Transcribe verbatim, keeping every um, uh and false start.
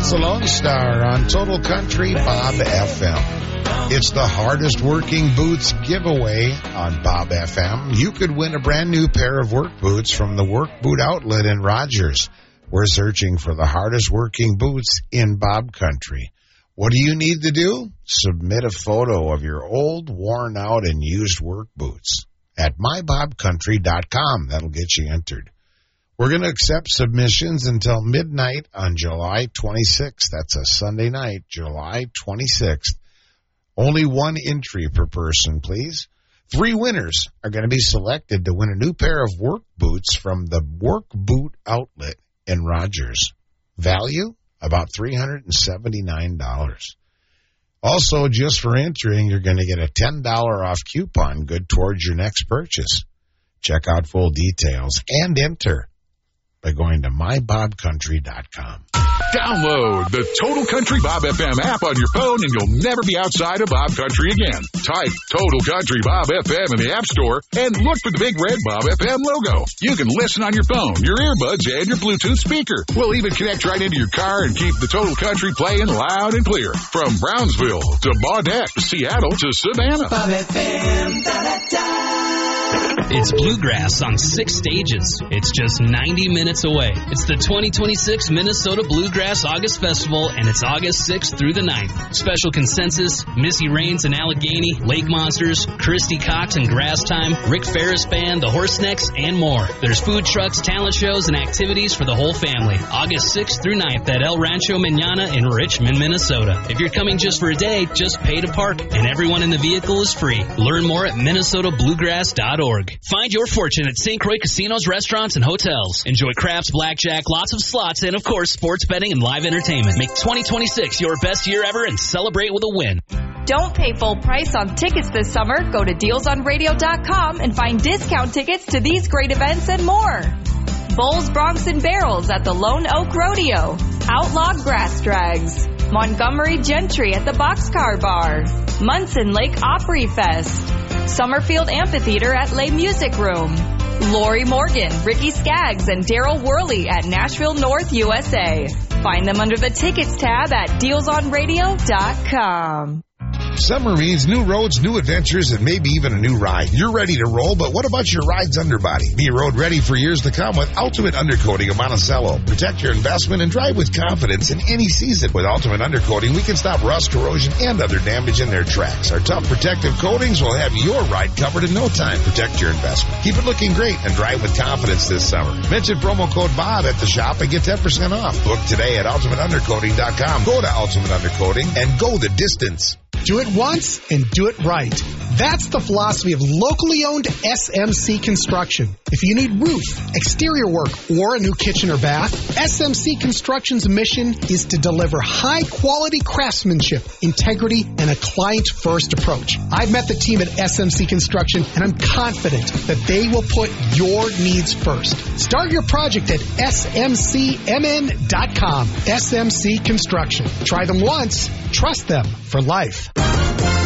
That's the Lone Star on Total Country Bob F M. It's the hardest working boots giveaway on Bob F M. You could win a brand new pair of work boots from the Work Boot Outlet in Rogers. We're searching for the hardest working boots in Bob Country. What do you need to do? Submit a photo of your old, worn out, and used work boots at my bob country dot com. That'll get you entered. We're going to accept submissions until midnight on July twenty-sixth. That's a Sunday night, July twenty-sixth. Only one entry per person, please. Three winners are going to be selected to win a new pair of work boots from the Work Boot Outlet in Rogers. Value? About three hundred seventy-nine dollars. Also, just for entering, you're going to get a ten dollars off coupon good towards your next purchase. Check out full details and enter by going to my bob country dot com. Download the Total Country Bob F M app on your phone and you'll never be outside of Bob Country again. Type Total Country Bob F M in the App Store and look for the big red Bob F M logo. You can listen on your phone, your earbuds, and your Bluetooth speaker. We'll even connect right into your car and keep the Total Country playing loud and clear. From Brownsville to Baudette, Seattle to Savannah. Bob F M, da-da-da. It's Bluegrass on six stages. It's just ninety minutes away. It's the twenty twenty-six Minnesota Bluegrass August Festival, and it's August sixth through the ninth. Special consensus, Missy Raines and Allegheny, Lake Monsters, Christy Cox and Grass Time, Rick Ferris Band, the Horsenecks, and more. There's food trucks, talent shows, and activities for the whole family. August sixth through ninth at El Rancho Manana in Richmond, Minnesota. If you're coming just for a day, just pay to park, and everyone in the vehicle is free. Learn more at minnesota bluegrass dot org. Find your fortune at Saint Croix Casinos, Restaurants, and Hotels. Enjoy craps, blackjack, lots of slots, and, of course, sports betting and live entertainment. Make twenty twenty-six your best year ever and celebrate with a win. Don't pay full price on tickets this summer. Go to deals on radio dot com and find discount tickets to these great events and more. Bulls, Broncs, and Barrels at the Lone Oak Rodeo. Outlaw Grass Drags. Montgomery Gentry at the Boxcar Bar. Munson Lake Opry Fest. Summerfield Amphitheater at Les Music Room. Lori Morgan, Ricky Skaggs, and Daryl Worley at Nashville North, U S A. Find them under the Tickets tab at deals on radio dot com. Summer means new roads, new adventures, and maybe even a new ride. You're ready to roll, but what about your ride's underbody? Be road ready for years to come with Ultimate Undercoating of Monticello. Protect your investment and drive with confidence in any season. With Ultimate Undercoating, we can stop rust, corrosion, and other damage in their tracks. Our tough protective coatings will have your ride covered in no time. Protect your investment. Keep it looking great and drive with confidence this summer. Mention promo code Bob at the shop and get ten percent off. Book today at ultimate undercoating dot com. Go to Ultimate Undercoating and go the distance. Do it once and do it right. That's the philosophy of locally owned S M C Construction. If you need roof, exterior work, or a new kitchen or bath, S M C Construction's mission is to deliver high-quality craftsmanship, integrity, and a client-first approach. I've met the team at S M C Construction, and I'm confident that they will put your needs first. Start your project at S M C M N dot com. S M C Construction. Try them once, trust them for life.